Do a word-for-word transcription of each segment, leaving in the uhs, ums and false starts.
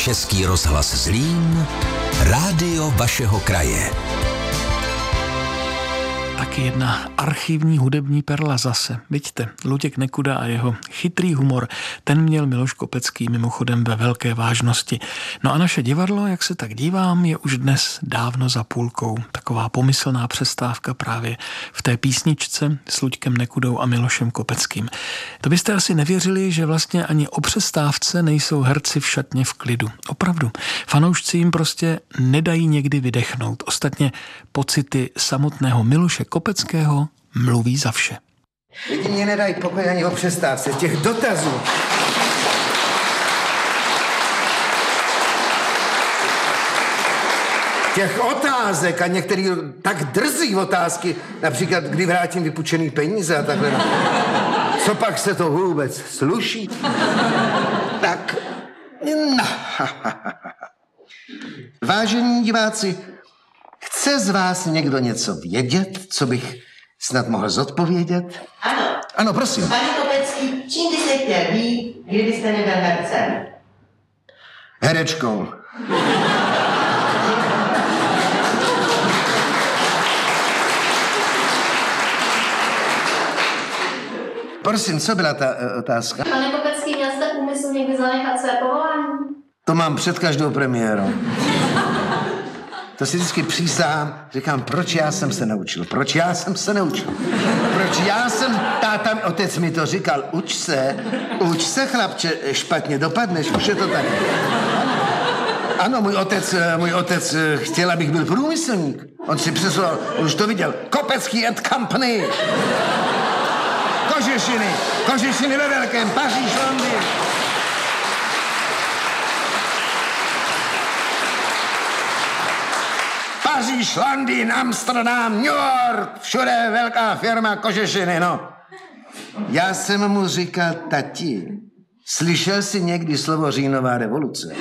Český rozhlas Zlín, rádio vašeho kraje. Taky jedna archivní hudební perla zase. Vidíte, Luděk Nekuda a jeho chytrý humor, ten měl Miloš Kopecký mimochodem ve velké vážnosti. No a naše divadlo, jak se tak dívám, je už dnes dávno za půlkou. Taková pomyslná přestávka právě v té písničce s Luďkem Nekudou a Milošem Kopeckým. To byste asi nevěřili, že vlastně ani o přestávce nejsou herci v šatně v klidu. Opravdu. Fanoušci jim prostě nedají někdy vydechnout. Ostatně pocity samotného Miloše Kopeckého mluví za vše. Lidi mě nedají pokoj ani o přestávce. Těch dotazů. Těch otázek a některý tak drzí otázky, například kdy vrátím vypůjčený peníze a takhle. Co pak se to vůbec sluší? Tak, no. Vážení diváci, chce z vás někdo něco vědět, co bych snad mohl zodpovědět? Ano. Ano, prosím. Pane Kopecký, čím byste chtěl být, kdybyste nebyl hercem? Herečkou. Prosím, co byla ta uh, otázka? Pane Kopecký, měl jste úmysl někdy zanechat své povolání? To mám před každou premiérou. To si vždycky přísahám, říkám, proč já jsem se neučil, proč já jsem se neučil, proč já jsem, táta, otec mi to říkal, uč se, uč se, chlapče, špatně dopadneš, už je to tak. Ano, můj otec, můj otec chtěl, abych byl průmyslník. On si přeslal, on už to viděl, Kopecký and Company. Kožešiny, kožešiny ve velkém, Paříž, Londýn. Paříž, Londýn, Amsterdam, New York, všude velká firma kožešiny, no. Já jsem mu říkal, tati, slyšel jsi někdy slovo říjnová revoluce?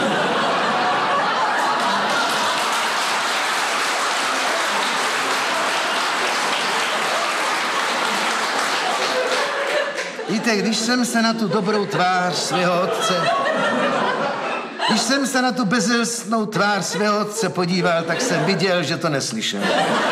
Víte, když jsem se na tu dobrou tvář svého otce, když jsem se na tu bezelstnou tvář svého otce podíval, tak jsem viděl, že to neslyšel.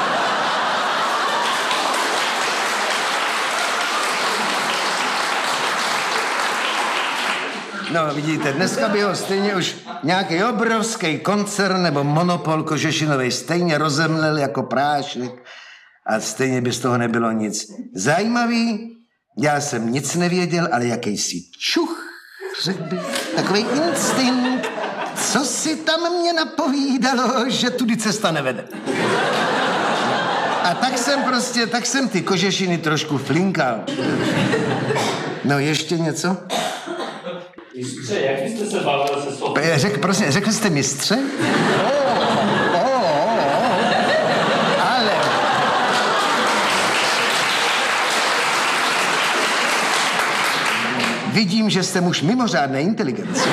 No, vidíte, dneska by ho stejně už nějaký obrovský koncern nebo monopol kožešinovej stejně rozemlel jako prášek a stejně by z toho nebylo nic. Zajímavý, já jsem nic nevěděl, ale jakýsi čuch, řekl bych, takový instinkt, co si tam mě napovídalo, že tudy cesta nevede. A tak jsem prostě, tak jsem ty kožešiny trošku flinkal. No, ještě něco? Mistře, jak jste se bavil se Sofí? Řek, prosím, řekl jste mistře? Oh, oh, oh, ale... Vidím, že jste muž mimořádné inteligence.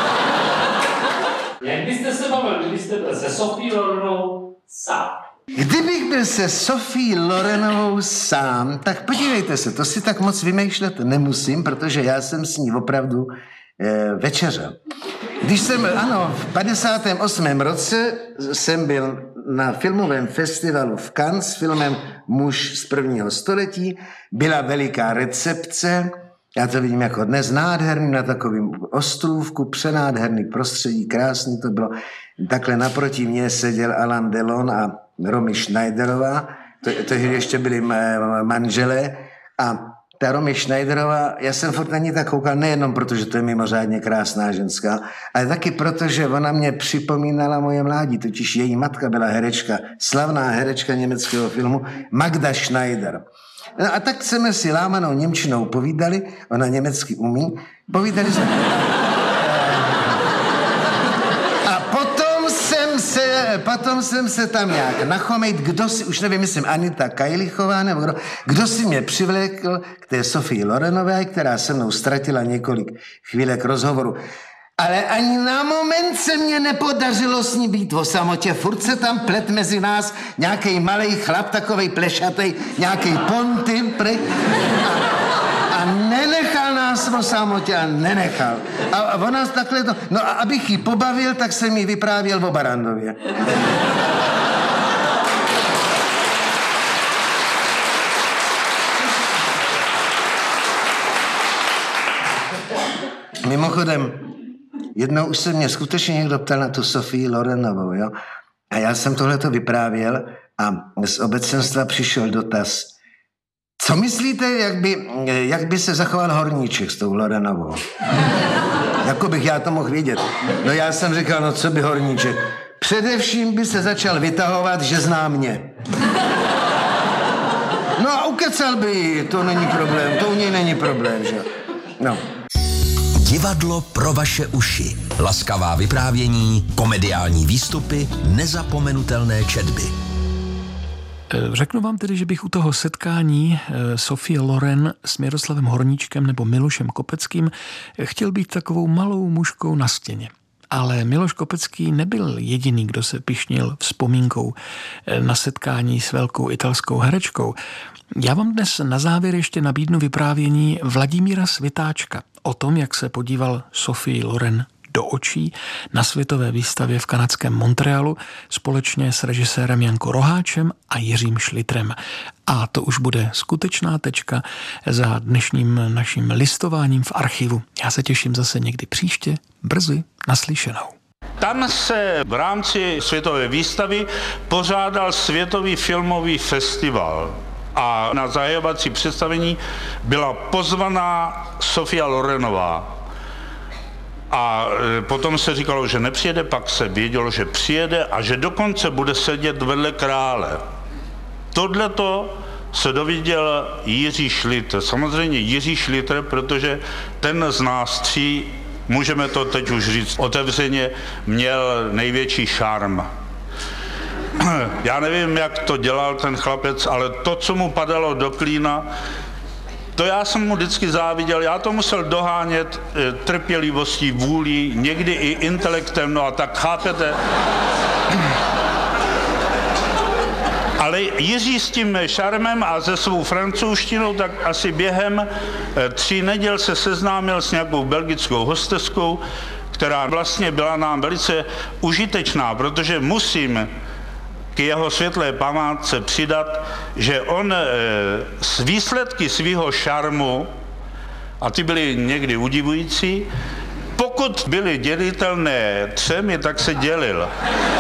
Jak byste se bavil, kdybyste byl se Sophie Lorenovou sám? Kdybych byl se Sophie Lorenovou sám, tak podívejte se, to si tak moc vymýšlet nemusím, protože já jsem s ní opravdu eh, večeřel. Když jsem, ano, v padesátém osmém roce jsem byl na filmovém festivalu v Cannes s filmem Muž z prvního století, byla veliká recepce, já to vidím jako dnes, nádherný na takovým ostrůvku, přenádherný prostředí, krásný to bylo. Takhle naproti mě seděl Alain Delon a Romy Schneiderová, to, to ještě byli manželé a ta Romy Schneiderová, já jsem furt na ní tak koukal nejenom proto, že to je mimořádně krásná ženská, ale taky proto, že ona mě připomínala moje mládí, totiž její matka byla herečka, slavná herečka německého filmu Magda Schneider. No a tak jsme si lámanou němčinou povídali, ona německy umí, povídali jsme... A potom jsem se, potom jsem se tam nějak nachomejt, kdo si, už nevím, myslím Anita Kajlichová, nebo kdo, kdo si mě přivlékl k té Sophie Lorenové, která se mnou ztratila několik chvílek rozhovoru. Ale ani na moment se mě nepodařilo s ní být o samotě. Furt se tam plet mezi nás nějaký malej chlap, takovej plešatej, nějaký ponty, pre... a, a nenechal nás nás o samotě a nenechal. A, a ona takhle to... No a abych ji pobavil, tak jsem jí vyprávěl o Barandově. Mimochodem, jednou už se mě skutečně někdo ptal na tu Sofii Lorenovou, jo? A já jsem tohleto vyprávěl a z obecenstva přišel dotaz. Co myslíte, jak by, jak by se zachoval Horníček s tou Lorenovou? Jako bych já to mohl vědět. No já jsem říkal, no co by Horníček? Především by se začal vytahovat, že zná mě. No a ukecal by, to není problém, to u něj není problém, že? No. Divadlo pro vaše uši. Laskavá vyprávění, komediální výstupy, nezapomenutelné četby. Řeknu vám tedy, že bych u toho setkání Sofie Loren s Miroslavem Horníčkem nebo Milošem Kopeckým chtěl být takovou malou mužkou na stěně. Ale Miloš Kopecký nebyl jediný, kdo se pyšnil vzpomínkou na setkání s velkou italskou herečkou. Já vám dnes na závěr ještě nabídnu vyprávění Vladimíra Svitáčka o tom, jak se podíval Sofii Loren do očí na světové výstavě v kanadském Montrealu společně s režisérem Janko Roháčem a Jiřím Šlitrem. A to už bude skutečná tečka za dnešním naším listováním v archivu. Já se těším zase někdy příště, brzy naslyšenou. Tam se v rámci světové výstavy pořádal Světový filmový festival. A na zahajovací představení byla pozvaná Sofia Lorenová. A potom se říkalo, že nepřijede, pak se vědělo, že přijede a že dokonce bude sedět vedle krále. Tohleto se dověděl Jiří Šlitr. Samozřejmě Jiří Šlitr, protože ten z nás tří, můžeme to teď už říct otevřeně, měl největší šarm. Já nevím, jak to dělal ten chlapec, ale to, co mu padalo do klína, to já jsem mu vždycky záviděl, já to musel dohánět e, trpělivostí, vůlí, někdy i intelektem, no a tak chápete. Ale Jiří s tím šarmem a se svou francouzštinou tak asi během e, tří neděl se seznámil s nějakou belgickou hosteskou, která vlastně byla nám velice užitečná, protože musím k jeho světlé památce přidat, že on e, s výsledky svého šarmu, a ty byly někdy udivující, pokud byly dělitelné třemi, tak se dělil.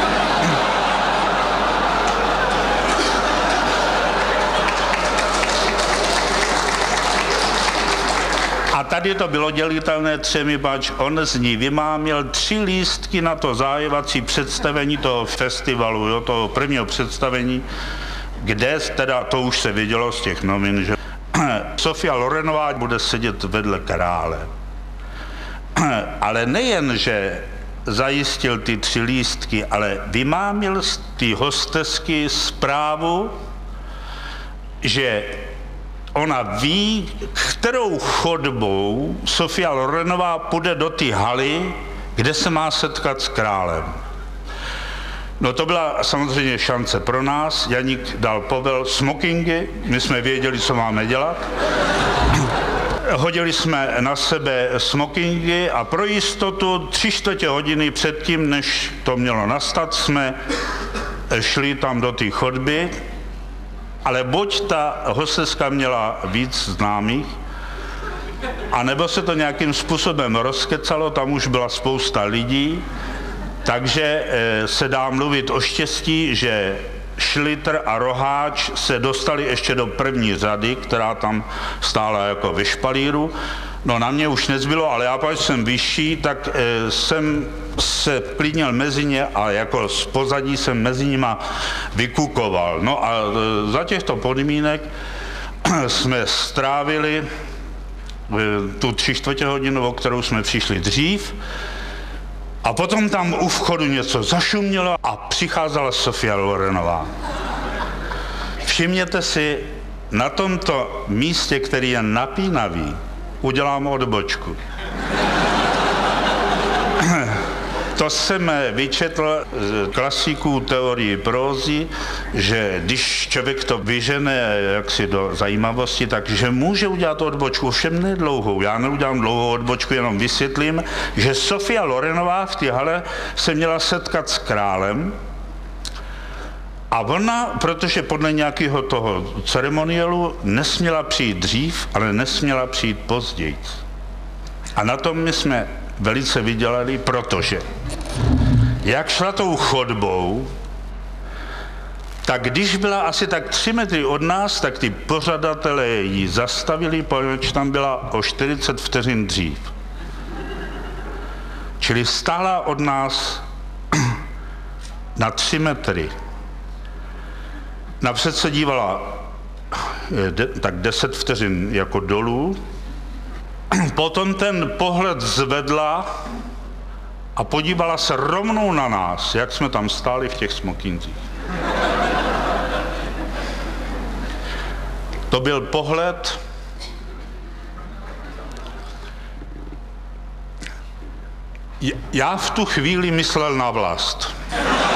A tady to bylo dělitelné třemi, pač on z ní vymámil tři lístky na to zájevací představení toho festivalu, jo, toho prvního představení, kde teda, to už se vidělo z těch novin, že Sofia Lorenová bude sedět vedle krále. Ale nejen, že zajistil ty tři lístky, ale vymámil z té hostesky zprávu, že ona ví, kterou chodbou Sofia Lorenová půjde do té haly, kde se má setkat s králem. No to byla samozřejmě šance pro nás. Janík dal povel smokingy, my jsme věděli, co máme dělat. Hodili jsme na sebe smokingy a pro jistotu tři čtvrtě hodiny předtím, než to mělo nastat, jsme šli tam do té chodby. Ale buď ta hosteska měla víc známých, anebo se to nějakým způsobem rozkecalo, tam už byla spousta lidí, takže se dá mluvit o štěstí, že Šlitr a Roháč se dostali ještě do první řady, která tam stála jako ve špalíru. No na mě už nezbylo, ale já když jsem vyšší, tak e, jsem se vklidnil mezi ně a jako z pozadí jsem mezi nima vykukoval. No a e, za těchto podmínek jsme strávili e, tu tři čtvrtě hodinu, o kterou jsme přišli dřív. A potom tam u vchodu něco zašumělo a přicházela Sofia Lorenová. Všimněte si, na tomto místě, který je napínavý, udělám odbočku. To jsem vyčetl z klasiků teorii prózy, že když člověk to vyžene jaksi do zajímavosti, takže může udělat odbočku, všem nedlouhou. Já neudělám dlouhou odbočku, jenom vysvětlím, že Sofia Lorenová v té hale se měla setkat s králem a ona, protože podle nějakého toho ceremoniálu nesměla přijít dřív, ale nesměla přijít později. A na tom my jsme velice vydělali, protože jak šla tou chodbou, tak když byla asi tak tři metry od nás, tak ty pořadatelé ji zastavili, protože tam byla o čtyřicet vteřin dřív. Čili stála od nás na tři metry. Napřed se dívala de, tak deset vteřin jako dolů, potom ten pohled zvedla a podívala se rovnou na nás, jak jsme tam stáli v těch smokincích. To byl pohled, já v tu chvíli myslel na vlast.